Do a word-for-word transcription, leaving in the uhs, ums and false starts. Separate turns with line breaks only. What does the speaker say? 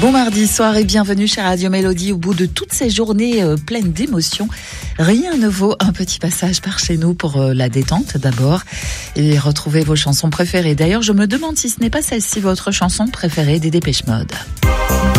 Bon mardi soir et bienvenue chez Radio Mélodie. Au bout de toutes ces journées euh, pleines d'émotions, rien ne vaut un petit passage par chez nous pour euh, la détente d'abord et retrouver vos chansons préférées. D'ailleurs, je me demande si ce n'est pas celle-ci votre chanson préférée des Dépêche Mode.